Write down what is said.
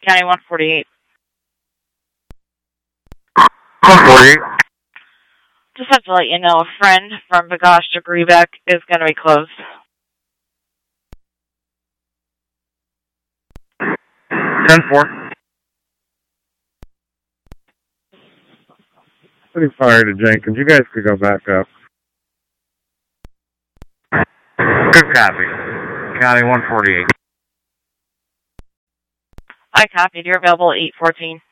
County 148. 148. Just have to let you know, a friend from Bagash to Greebeck is going to be closed. 10-4. Putting fire to Jenkins. You guys could go back up. Good copy. County 148. I copied. You're available at 814.